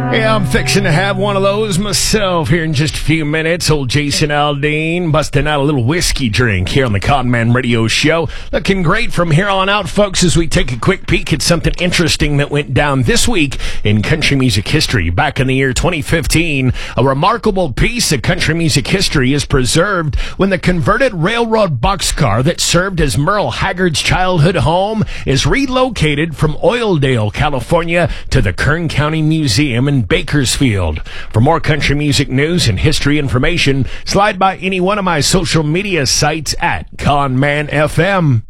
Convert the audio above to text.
Yeah, I'm fixing to have one of those myself here in just a few minutes. Old Jason Aldean busting out a little whiskey drink here on the Con Man Radio Show. Looking great from here on out, folks, as we take a quick peek at something interesting that went down this week in country music history. Back in the year 2015, a remarkable piece of country music history is preserved when the converted railroad boxcar that served as Merle Haggard's childhood home is relocated from Oildale, California to the Kern County Museum in Bakersfield. For more country music news and history information, slide by any one of my social media sites at Con Man FM.